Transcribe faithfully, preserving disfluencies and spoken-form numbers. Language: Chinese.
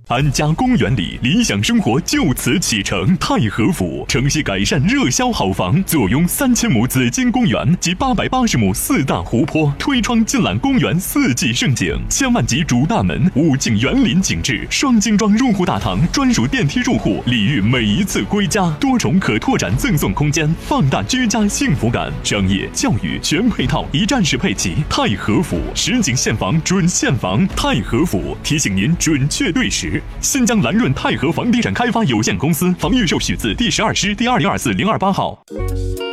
安家公园里，理想生活就此启程。太和府城西改善热销好房，坐拥三千亩紫金公园及八百八十亩四大湖泊，推窗尽览公园四季盛景。千万级主大门，物境园林景致，双精装入户大堂，专属电梯入户，礼遇每一次归家。多重可拓展赠送空间，放大居家幸福感。商业、教育全配套，一站式配齐。太和府实景现房准现房，太和府提醒您准确对时。新疆蓝润泰和房地产开发有限公司房预售许字第十二师第二零二四零二八号。